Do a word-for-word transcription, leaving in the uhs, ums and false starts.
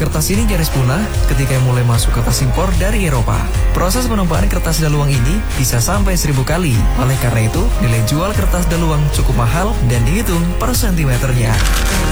Kertas ini nyaris punah ketika mulai masuk kertas impor dari Eropa. Proses penumpahan kertas daluang ini bisa sampai seribu kali. Oleh karena itu, nilai jual kertas daluang cukup mahal dan dihitung per sentimeternya.